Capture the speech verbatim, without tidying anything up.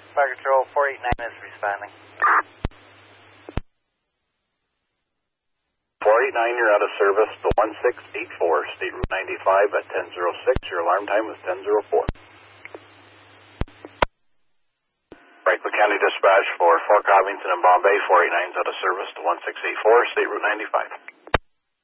Fire Control four eight nine is responding. four eight nine, you're out of service to one six eight four, State Route ninety-five at ten oh six. Your alarm time was ten oh four. Franklin County Dispatch for Fort Covington and Bombay, four eight nine is out of service to one six eight four, State Route ninety-five.